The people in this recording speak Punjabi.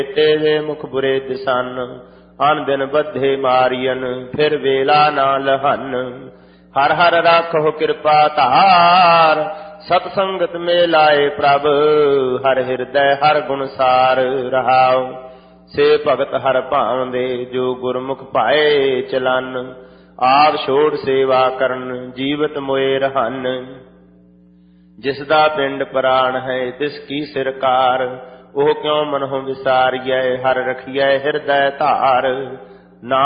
ਤੇਰੇ ਮੁਖ ਬੁਰੇ ਦਿਸਨ, ਅਨ ਦਿਨ ਬੱਧੇ ਮਾਰੀਅਨ, ਫਿਰ ਵੇਲਾ ਨਾ ਲਹਨ। ਹਰ ਹਰ ਰਾਖੋ ਕਿਰਪਾ ਧਾਰ, ਸਤ ਸੰਗਤ ਮੇ ਲਾਏ ਪ੍ਰਭ, ਹਰ ਹਿਰਦੈ ਹਰ ਗੁਣ ਸਾਰ ਰਹਾਉ। ਸੇ ਭਗਤ ਹਰ ਭਾਵਦੇ, ਜੋ ਗੁਰਮੁਖ ਭਾਏ ਚਲਨ, ਆਪ ਛੋੜ ਸੇਵਾ ਕਰਨ, ਜੀਵਤ ਮੋਏ ਰਹਨ। ਜਿਸ ਦਾ ਪਿੰਡ ਪ੍ਰਾਣ ਹੈ ਤਿਸ ਕੀ ਸਿਰਕਾਰ, ਉਹ ਕਿਉ ਮਨਹੁ ਵਿਸਾਰੀਐ, ਹਰ ਰਖੀਐ ਹਿਰਦੈ ਧਾਰ।